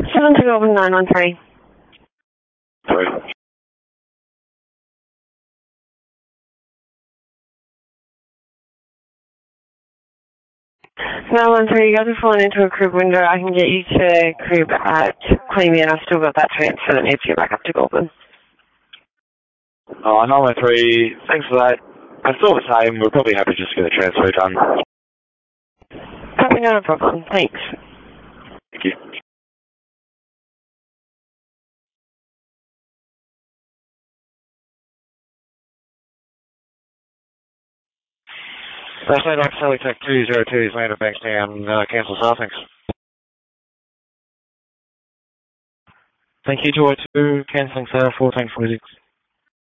913. Sorry. 913, you guys are falling into a crib window. I can get you to crib at Queenie, and I've still got that transfer that needs to get back up to Goulburn. 913, thanks for that. I'm still the same. We're probably happy just to get the transfer done. Probably not a problem. Thanks. Thank you. Last night, I'm Sally Tech 202, Lander Bankstown, cancel thanks. Thank you, 202, cancelling sale 1446.